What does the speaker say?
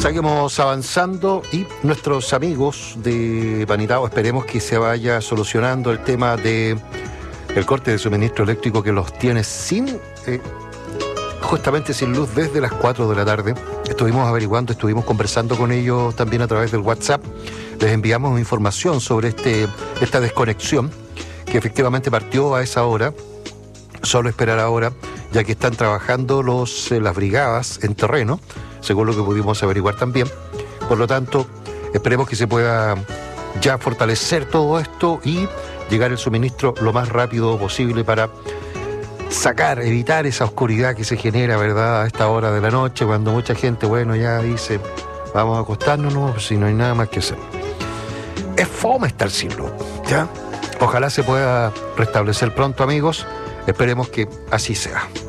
Seguimos avanzando y nuestros amigos de Vanidao esperemos que se vaya solucionando el tema de el corte de suministro eléctrico que los tiene justamente sin luz desde las 4 de la tarde. Estuvimos averiguando, estuvimos conversando con ellos también a través del WhatsApp. Les enviamos información sobre esta desconexión que efectivamente partió a esa hora. Solo esperar ahora, ya que están trabajando las brigadas en terreno, según lo que pudimos averiguar también. Por lo tanto, esperemos que se pueda ya fortalecer todo esto y llegar el suministro lo más rápido posible para evitar esa oscuridad que se genera, ¿verdad?, a esta hora de la noche, cuando mucha gente, bueno, ya dice, vamos a acostarnos, no, si no hay nada más que hacer. Es fome estar sin luz, ¿ya? Ojalá se pueda restablecer pronto, amigos. Esperemos que así sea.